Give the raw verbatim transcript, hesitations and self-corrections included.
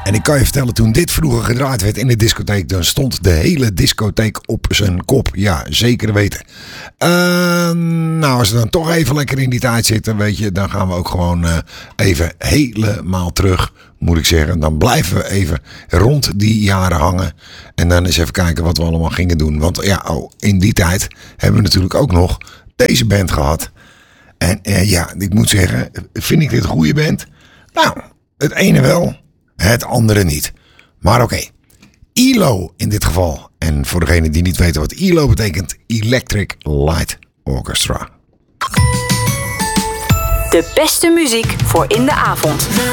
En ik kan je vertellen, toen dit vroeger gedraaid werd in de discotheek, dan stond de hele discotheek op zijn kop. Ja, zeker weten. Uh, nou, als we dan toch even lekker in die tijd zitten, weet je, dan gaan we ook gewoon uh, even helemaal terug, moet ik zeggen. Dan blijven we even rond die jaren hangen. En dan eens even kijken wat we allemaal gingen doen. Want ja, oh, in die tijd hebben we natuurlijk ook nog deze band gehad. En uh, ja, ik moet zeggen, vind ik dit een goede band? Nou, het ene wel, het andere niet. Maar oké, okay. E L O in dit geval. En voor degenen die niet weten wat E L O betekent, Electric Light Orchestra. De beste muziek voor in de avond.